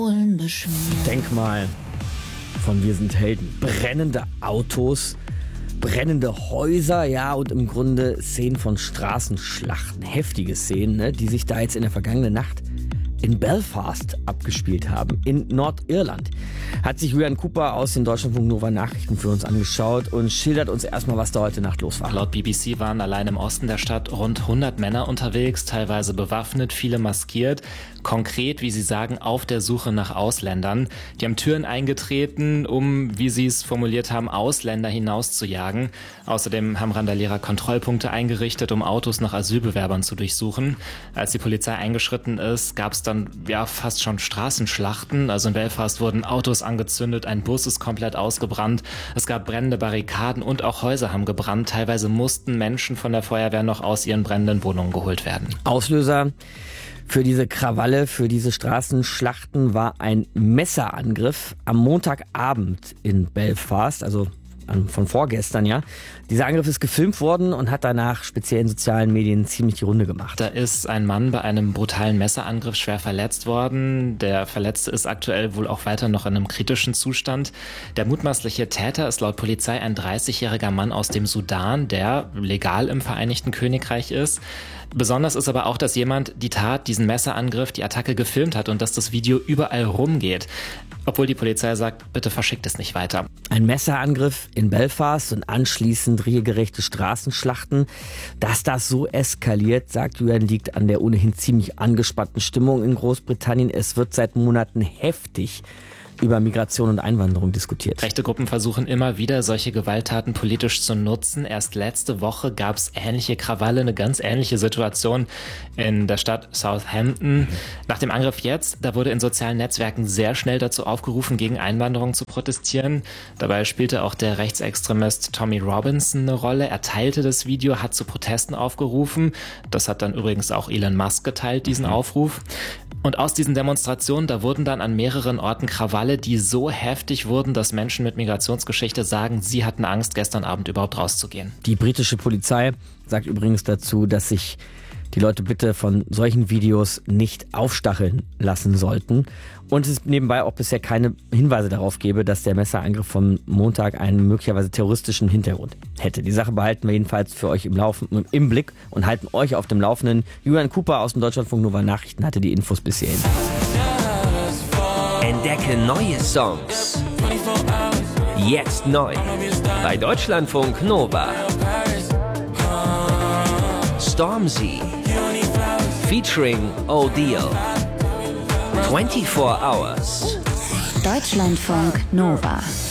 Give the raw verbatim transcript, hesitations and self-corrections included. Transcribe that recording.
Denkmal von Wir sind Helden. Brennende Autos, brennende Häuser, ja, und im Grunde Szenen von Straßenschlachten. Heftige Szenen, ne, die sich da jetzt in der vergangenen Nacht in Belfast abgespielt haben, in Nordirland. Hat sich Ryan Cooper aus den Deutschlandfunk Nova Nachrichten für uns angeschaut und schildert uns erstmal, was da heute Nacht los war. Laut B B C waren allein im Osten der Stadt rund hundert Männer unterwegs, teilweise bewaffnet, viele maskiert. Konkret, wie sie sagen, auf der Suche nach Ausländern. Die haben Türen eingetreten, um, wie sie es formuliert haben, Ausländer hinauszujagen. Außerdem haben Randalierer Kontrollpunkte eingerichtet, um Autos nach Asylbewerbern zu durchsuchen. Als die Polizei eingeschritten ist, gab es dann ja fast schon Straßenschlachten. Also in Belfast wurden Autos angezündet, ein Bus ist komplett ausgebrannt. Es gab brennende Barrikaden und auch Häuser haben gebrannt. Teilweise mussten Menschen von der Feuerwehr noch aus ihren brennenden Wohnungen geholt werden. Auslöser für diese Krawalle, für diese Straßenschlachten war ein Messerangriff am Montagabend in Belfast, also von vorgestern, ja. Dieser Angriff ist gefilmt worden und hat danach speziell in sozialen Medien ziemlich die Runde gemacht. Da ist ein Mann bei einem brutalen Messerangriff schwer verletzt worden. Der Verletzte ist aktuell wohl auch weiter noch in einem kritischen Zustand. Der mutmaßliche Täter ist laut Polizei ein dreißigjähriger Mann aus dem Sudan, der legal im Vereinigten Königreich ist. Besonders ist aber auch, dass jemand die Tat, diesen Messerangriff, die Attacke gefilmt hat und dass das Video überall rumgeht. Obwohl die Polizei sagt, bitte verschickt es nicht weiter. Ein Messerangriff in Belfast und anschließend regelrechte Straßenschlachten. Dass das so eskaliert, sagt Julian, liegt an der ohnehin ziemlich angespannten Stimmung in Großbritannien. Es wird seit Monaten heftig über Migration und Einwanderung diskutiert. Rechte Gruppen versuchen immer wieder, solche Gewalttaten politisch zu nutzen. Erst letzte Woche gab es ähnliche Krawalle, eine ganz ähnliche Situation in der Stadt Southampton. Nach dem Angriff jetzt, da wurde in sozialen Netzwerken sehr schnell dazu aufgerufen, gegen Einwanderung zu protestieren. Dabei spielte auch der Rechtsextremist Tommy Robinson eine Rolle. Er teilte das Video, hat zu Protesten aufgerufen. Das hat dann übrigens auch Elon Musk geteilt, diesen Aufruf. Und aus diesen Demonstrationen, da wurden dann an mehreren Orten Krawalle, die so heftig wurden, dass Menschen mit Migrationsgeschichte sagen, sie hatten Angst, gestern Abend überhaupt rauszugehen. Die britische Polizei sagt übrigens dazu, dass sich die Leute bitte von solchen Videos nicht aufstacheln lassen sollten. Und es nebenbei auch bisher keine Hinweise darauf gebe, dass der Messerangriff vom Montag einen möglicherweise terroristischen Hintergrund hätte. Die Sache behalten wir jedenfalls für euch im, Laufen, im Blick und halten euch auf dem Laufenden. Julian Cooper aus dem Deutschlandfunk Nova Nachrichten hatte die Infos bis hierhin. Entdecke neue Songs. Jetzt neu. Bei Deutschlandfunk Nova. Stormzy. Featuring O'Deal. vierundzwanzig Hours. Deutschlandfunk Nova.